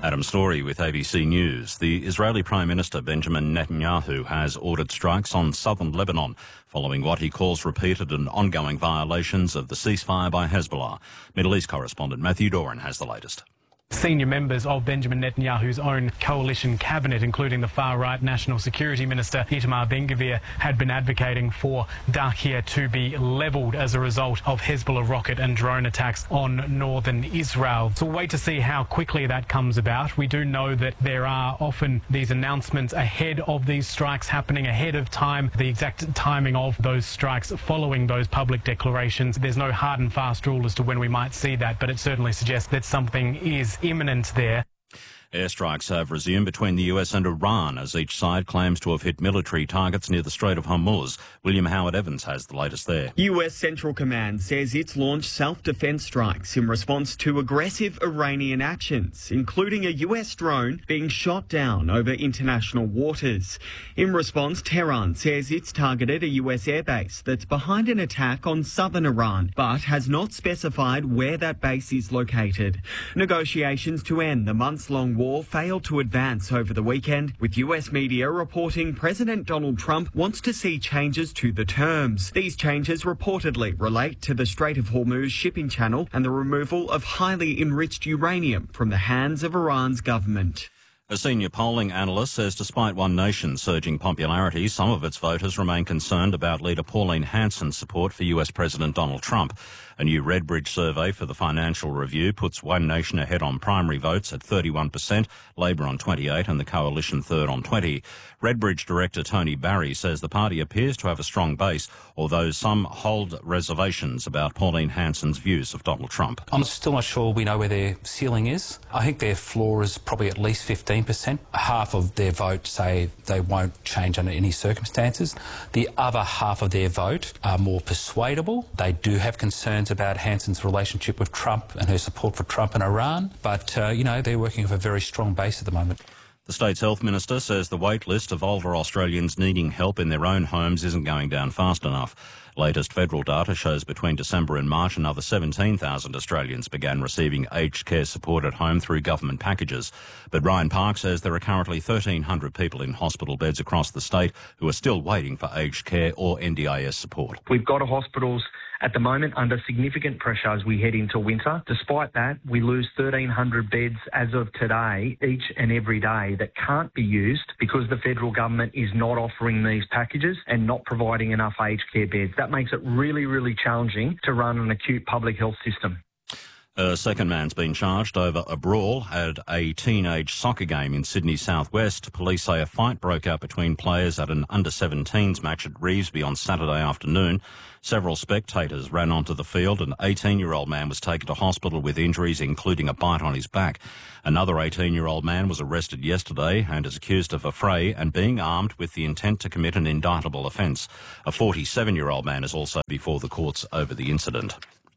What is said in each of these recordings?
Adam Story with ABC News. The Israeli Prime Minister Benjamin Netanyahu has ordered strikes on southern Lebanon following what he calls repeated and ongoing violations of the ceasefire by Hezbollah. Middle East correspondent Matthew Doran has the latest. Senior members of Benjamin Netanyahu's own coalition cabinet, including the far-right National Security Minister Itamar Ben-Gvir, had been advocating for Dahir to be levelled as a result of Hezbollah rocket and drone attacks on northern Israel. So we'll wait to see how quickly that comes about. We do know that there are often these announcements ahead of these strikes happening, ahead of time, the exact timing of those strikes following those public declarations. There's no hard and fast rule as to when we might see that, but it certainly suggests that something is imminent there. Airstrikes have resumed between the US and Iran as each side claims to have hit military targets near the Strait of Hormuz. William Howard Evans has the latest there. US Central Command says it's launched self-defense strikes in response to aggressive Iranian actions, including a US drone being shot down over international waters. In response, Tehran says it's targeted a US airbase that's behind an attack on southern Iran, but has not specified where that base is located. Negotiations to end the months-long war failed to advance over the weekend, with US media reporting President Donald Trump wants to see changes to the terms. These changes reportedly relate to the Strait of Hormuz shipping channel and the removal of highly enriched uranium from the hands of Iran's government. A senior polling analyst says despite One Nation's surging popularity, some of its voters remain concerned about leader Pauline Hanson's support for US President Donald Trump. A new Redbridge survey for the Financial Review puts One Nation ahead on primary votes at 31%, Labor on 28% and the Coalition third on 20%. Redbridge director Tony Barry says the party appears to have a strong base, although some hold reservations about Pauline Hanson's views of Donald Trump. I'm still not sure we know where their ceiling is. I think their floor is probably at least 15%. Half of their vote say they won't change under any circumstances. The other half of their vote are more persuadable. They do have concerns about Hanson's relationship with Trump and her support for Trump and Iran, but, they're working with a very strong base at the moment. The state's health minister says the wait list of older Australians needing help in their own homes isn't going down fast enough. Latest federal data shows between December and March, another 17,000 Australians began receiving aged care support at home through government packages. But Ryan Park says there are currently 1,300 people in hospital beds across the state who are still waiting for aged care or NDIS support. We've got hospitals at the moment under significant pressure as we head into winter. Despite that, we lose 1,300 beds as of today, each and every day, that can't be used because the federal government is not offering these packages and not providing enough aged care beds. That makes it really, really challenging to run an acute public health system. A second man's been charged over a brawl at a teenage soccer game in Sydney's southwest. Police say a fight broke out between players at an under-17s match at Revesby on Saturday afternoon. Several spectators ran onto the field. An 18-year-old man was taken to hospital with injuries, including a bite on his back. Another 18-year-old man was arrested yesterday and is accused of a fray and being armed with the intent to commit an indictable offence. A 47-year-old man is also before the courts over the incident.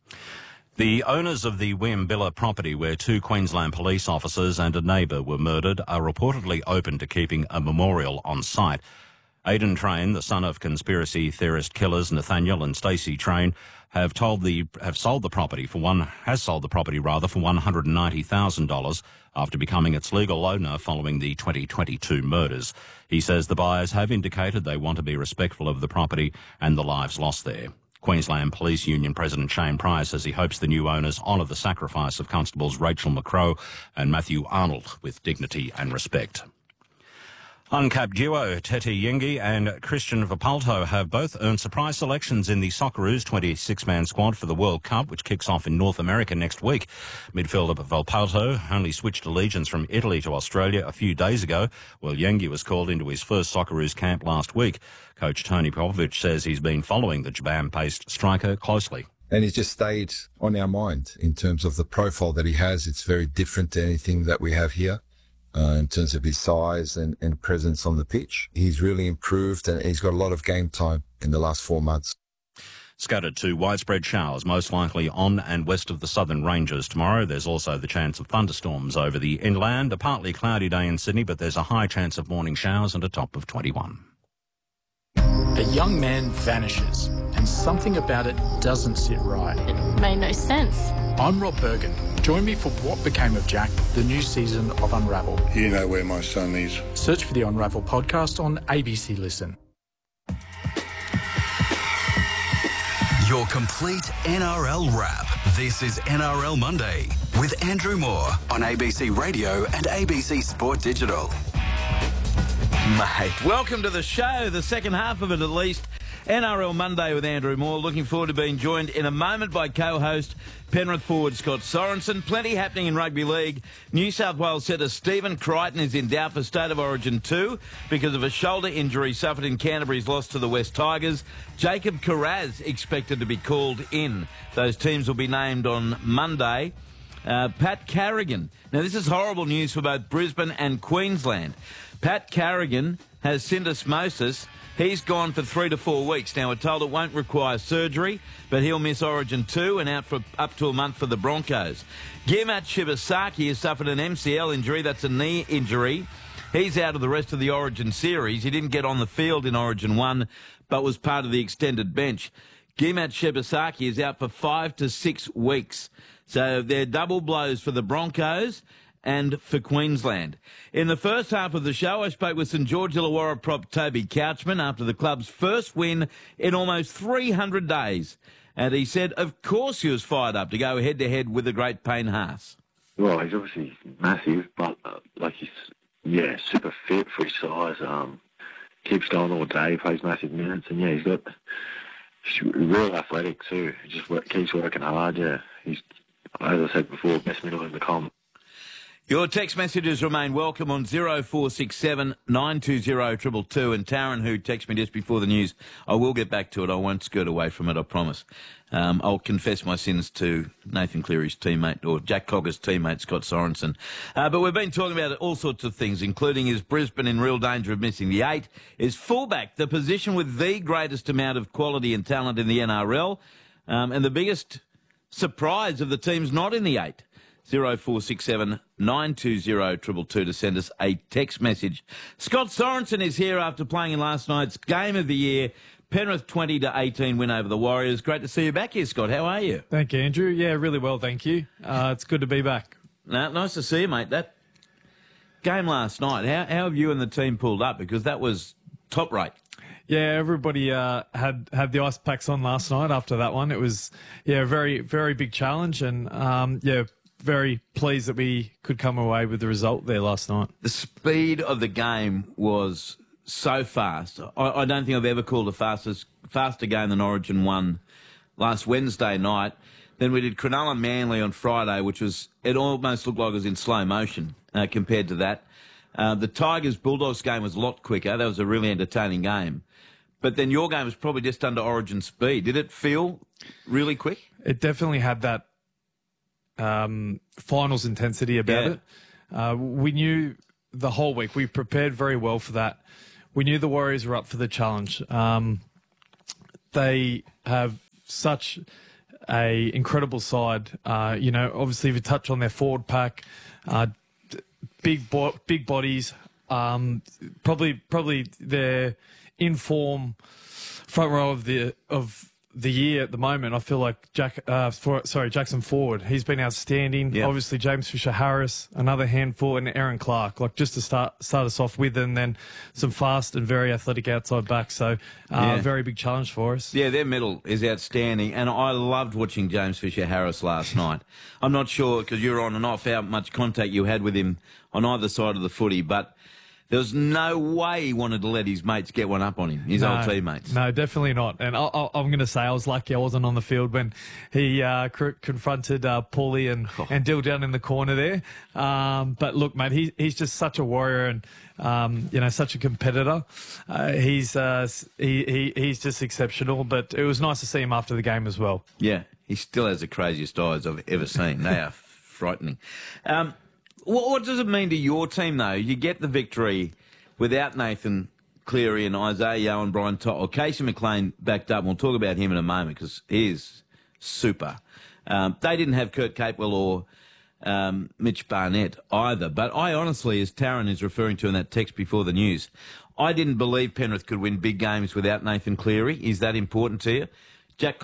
The owners of the Wimbilla property where two Queensland police officers and a neighbour were murdered are reportedly open to keeping a memorial on site. Aidan Train, the son of conspiracy theorist killers Nathaniel and Stacey Train, has sold the property for $190,000 after becoming its legal owner following the 2022 murders. He says the buyers have indicated they want to be respectful of the property and the lives lost there. Queensland Police Union President Shane Pryor says he hopes the new owners honour the sacrifice of Constables Rachel McCrow and Matthew Arnold with dignity and respect. Uncapped duo Tete Yengi and Christian Vapalto have both earned surprise selections in the Socceroos 26-man squad for the World Cup, which kicks off in North America next week. Midfielder Vapalto only switched allegiance from Italy to Australia a few days ago, while Yengi was called into his first Socceroos camp last week. Coach Tony Popovic says he's been following the Japan-based striker closely. And he's just stayed on our mind in terms of the profile that he has. It's very different to anything that we have here. In terms of his size and presence on the pitch. He's really improved and he's got a lot of game time in the last 4 months. Scattered to widespread showers, most likely on and west of the southern ranges tomorrow. There's also the chance of thunderstorms over the inland. A partly cloudy day in Sydney, but there's a high chance of morning showers and a top of 21. A young man vanishes and something about it doesn't sit right. It made no sense. I'm Rob Bergen. Join me for What Became of Jack, the new season of Unravel. You know where my son is. Search for the Unravel podcast on ABC Listen. Your complete NRL wrap. This is NRL Monday with Andrew Moore on ABC Radio and ABC Sport Digital. Mate, welcome to the show, the second half of it at least. NRL Monday with Andrew Moore. Looking forward to being joined in a moment by co-host Penrith forward Scott Sorensen. Plenty happening in rugby league. New South Wales setter Stephen Crichton is in doubt for State of Origin 2 because of a shoulder injury suffered in Canterbury's loss to the West Tigers. Jacob Kiraz expected to be called in. Those teams will be named on Monday. Pat Carrigan. Now, this is horrible news for both Brisbane and Queensland. Pat Carrigan has syndesmosis. He's gone for 3 to 4 weeks. Now, we're told it won't require surgery, but he'll miss Origin 2 and out for up to a month for the Broncos. Guillemot Shibasaki has suffered an MCL injury. That's a knee injury. He's out of the rest of the Origin series. He didn't get on the field in Origin 1, but was part of the extended bench. Guillemot Shibasaki is out for 5 to 6 weeks. So they're double blows for the Broncos and for Queensland. In the first half of the show, I spoke with St George Illawarra prop Toby Couchman after the club's first win in almost 300 days. And he said, of course he was fired up to go head-to-head with the great Payne Haas. Well, he's obviously massive, but he's super fit for his size. Keeps going all day, plays massive minutes, and he's real athletic too. He just keeps working hard. Yeah, he's, as I said before, best middle in the comp. Your text messages remain welcome on 0467 920 222. And Taryn, who texted me just before the news, I will get back to it. I won't skirt away from it, I promise. I'll confess my sins to Nathan Cleary's teammate, or Jack Cogger's teammate, Scott Sorensen. But we've been talking about all sorts of things, including is Brisbane in real danger of missing the 8? Is fullback the position with the greatest amount of quality and talent in the NRL? And the biggest surprise of the teams not in the 8? 0467 920 222 to send us a text message. Scott Sorensen is here after playing in last night's Game of the Year. Penrith 20-18 win over the Warriors. Great to see you back here, Scott. How are you? Thank you, Andrew. Yeah, really well, thank you. It's good to be back. Nice to see you, mate. That game last night, how have you and the team pulled up? Because that was top rate. Yeah, everybody had the ice packs on last night after that one. It was, a very, very big challenge, and, very pleased that we could come away with the result there last night. The speed of the game was so fast. I don't think I've ever called a faster game than Origin 1 last Wednesday night. Then we did Cronulla Manly on Friday, it almost looked like it was in slow motion compared to that. The Tigers-Bulldogs game was a lot quicker. That was a really entertaining game. But then your game was probably just under Origin speed. Did it feel really quick? It definitely had that finals intensity about it. We knew the whole week. We prepared very well for that. We knew the Warriors were up for the challenge. They have such a incredible side. Obviously, if you touch on their forward pack, big bodies. Probably their in form front row of the year at the moment. I feel like Jackson Ford. He's been outstanding. Yep. Obviously, James Fisher-Harris, another handful, and Aaron Clark. Just to start us off with, and then some fast and very athletic outside backs. So, very big challenge for us. Yeah, their middle is outstanding, and I loved watching James Fisher-Harris last night. I'm not sure, because you're on and off, how much contact you had with him on either side of the footy, but there was no way he wanted to let his mates get one up on him, old teammates. No, definitely not. And I'm going to say I was lucky I wasn't on the field when he confronted Paulie and Dill down in the corner there. But look, mate, he's just such a warrior and such a competitor. He's just exceptional. But it was nice to see him after the game as well. Yeah, he still has the craziest eyes I've ever seen. They are frightening. What does it mean to your team, though? You get the victory without Nathan Cleary and Isaiah Yeo and Brian To'o. Casey McLean backed up, and we'll talk about him in a moment because he is super. They didn't have Kurt Capewell or Mitch Barnett either. But I honestly, as Taryn is referring to in that text before the news, I didn't believe Penrith could win big games without Nathan Cleary. Is that important to you? Jack Cogger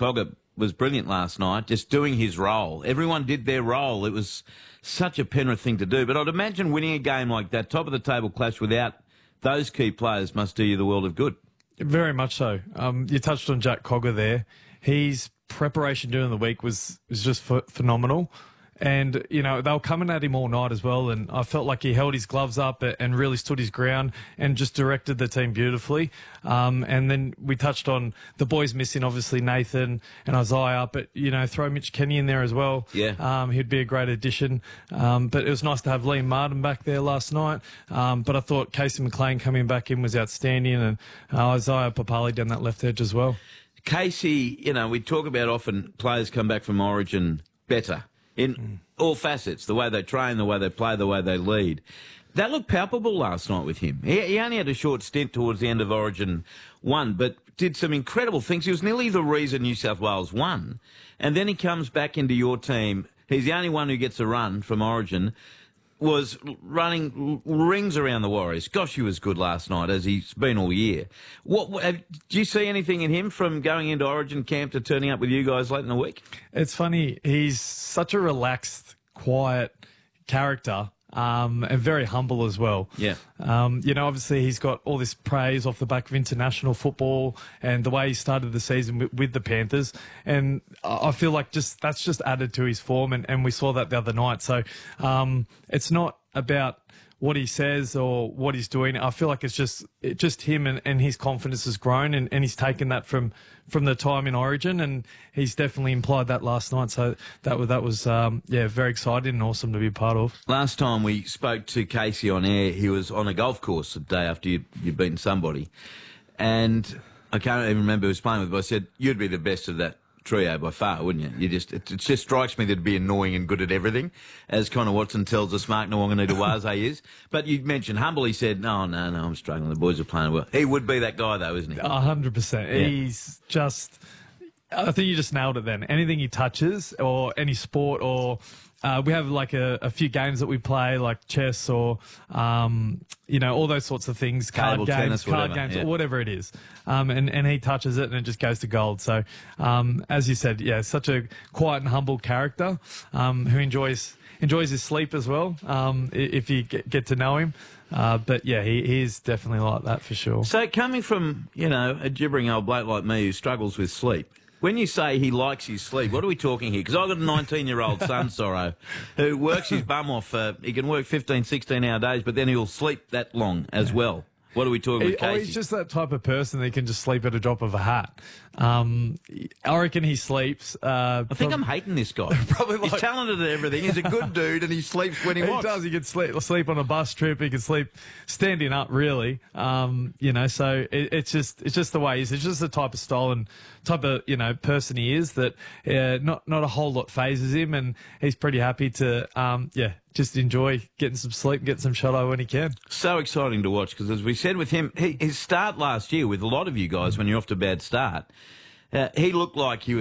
was brilliant last night, just doing his role. Everyone did their role. It was such a Penrith thing to do. But I'd imagine winning a game like that, top of the table clash without those key players, must do you the world of good. Very much so. You touched on Jack Cogger there. His preparation during the week was just phenomenal. And, you know, they were coming at him all night as well. And I felt like he held his gloves up and really stood his ground and just directed the team beautifully. And then we touched on the boys missing, obviously, Nathan and Isaiah. But, you know, throw Mitch Kenny in there as well. Yeah. He'd be a great addition. But it was nice to have Liam Martin back there last night. But I thought Casey McLean coming back in was outstanding. And Isaiah Papali down that left edge as well. Casey, you know, we talk about often players come back from Origin better. In all facets, the way they train, the way they play, the way they lead. That looked palpable last night with him. He only had a short stint towards the end of Origin 1, but did some incredible things. He was nearly the reason New South Wales won. And then he comes back into your team. He's the only one who gets a run from Origin. Was running rings around the Warriors. Gosh, he was good last night, as he's been all year. Do you see anything in him from going into Origin camp to turning up with you guys late in the week? It's funny. He's such a relaxed, quiet character. And very humble as well. Yeah. You know, obviously he's got all this praise off the back of international football and the way he started the season with the Panthers. And I feel like that's just added to his form. And we saw that the other night. So it's not about what he says or what he's doing. I feel like it's just him and his confidence has grown and he's taken that from the time in Origin, and he's definitely implied that last night. So that was very exciting and awesome to be a part of. Last time we spoke to Casey on air, he was on a golf course the day after you'd beaten somebody. And I can't even remember who was playing with, but I said, you'd be the best of that trio by far, wouldn't you? It just strikes me that it'd be annoying and good at everything, as Connor Watson tells us Mark Nawanganu-Tawaze is. But you mentioned humble. He said, no, I'm struggling. The boys are playing well. He would be that guy, though, isn't he? 100%. Yeah. He's just... I think you just nailed it then. Anything he touches or any sport or... we have like a few games that we play, like chess or, you know, all those sorts of things, Cable, tennis, card games, or whatever it is. And he touches it and it just goes to gold. So, as you said, yeah, such a quiet and humble character, who enjoys his sleep as well, if you get to know him. But yeah, he is definitely like that for sure. So coming from, you know, a gibbering old bloke like me who struggles with sleep, when you say he likes his sleep, what are we talking here? Because I've got a 19-year-old son, Sorrow, who works his bum off. He can work 15, 16-hour days, but then he'll sleep that long as well. What are we talking with Casey? He's just that type of person that can just sleep at a drop of a hat. I reckon he sleeps. I think I'm hating this guy. Probably he's talented at everything. He's a good dude, and he sleeps when he wants. He does. He can sleep on a bus trip. He can sleep standing up. Really, you know. So it's just the way he is. It's just the type of style and type of person he is that not a whole lot phases him, and he's pretty happy to just enjoy getting some sleep, getting some shut eye when he can. So exciting to watch because, as we said with him, his start last year with a lot of you guys when you're off to a bad start, he looked like he was